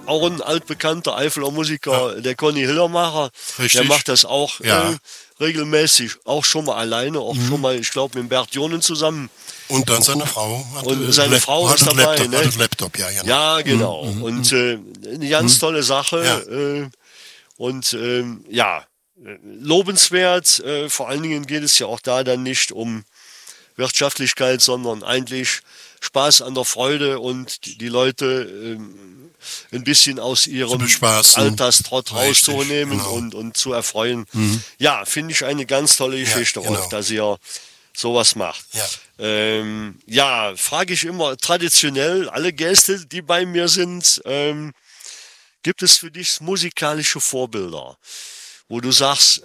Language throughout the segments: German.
auch ein altbekannter Eifeler Musiker, der Conny Hillermacher, Richtig. der macht das auch Ja. regelmäßig, auch schon mal alleine, auch schon mal, ich glaube, mit Bert Jonen zusammen. Und dann seine Frau. Und seine Frau ist dabei, Laptop, ne? Hat das Laptop, ja, genau. Ja, genau. Und eine ganz tolle Sache. Und ja, lobenswert. Vor allen Dingen geht es ja auch da dann nicht um Wirtschaftlichkeit, sondern eigentlich Spaß an der Freude und die Leute ein bisschen aus ihrem bespaßen. Alltagstrott Richtig, rauszunehmen genau. und zu erfreuen. Ja, finde ich eine ganz tolle Geschichte, genau. Rolf, dass ihr sowas macht. Ja. Ja, frage ich immer traditionell alle Gäste, die bei mir sind, gibt es für dich musikalische Vorbilder, wo du sagst,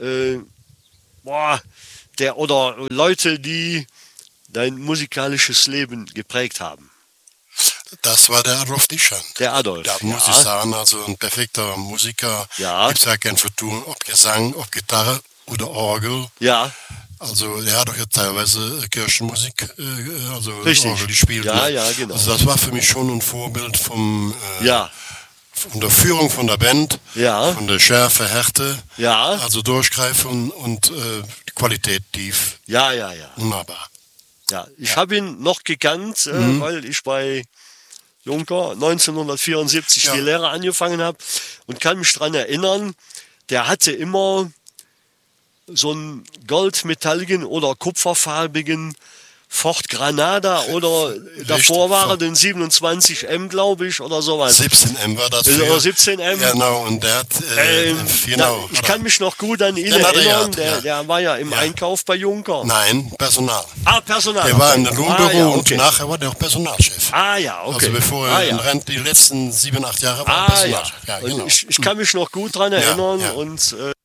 boah, oder Leute, die dein musikalisches Leben geprägt haben? Das war der Adolf Dischan. Der Adolf, Da muss ja. ich sagen, also ein perfekter Musiker. Ja. Gibt's ja kein Vertun, ob Gesang, ob Gitarre oder Orgel. Ja, Also er hat doch jetzt teilweise Kirchenmusik, also Richtig. Orgel gespielt. Ja, ne? ja, genau. Also das war für mich schon ein Vorbild von ja, der Führung von der Band, Ja. von der Schärfe, Härte, ja, also Durchgreifen und die Qualität tief. ja. Wunderbar. Ja, ich habe ihn noch gekannt, weil ich bei Juncker 1974 Ja. die Lehre angefangen habe und kann mich daran erinnern, der hatte immer so einen goldmetalligen oder kupferfarbigen Ford Granada oder davor war er den 27M, glaube ich, oder sowas. 17M war das. Oder Für, 17M. Genau, und der hat, genau. Ich kann mich noch gut an ihn Den hat er erinnern, gehabt, der war ja im Ja. Einkauf bei Juncker. Nein, Personal. Personal. Der war im Lohnbüro ja, und okay. nachher war der auch Personalchef. Ja, okay. Also bevor er in ja. Rente, die letzten 7, 8 Jahre war er Ja. Personalchef. Ja, Und genau. ich kann mich noch gut dran erinnern ja. und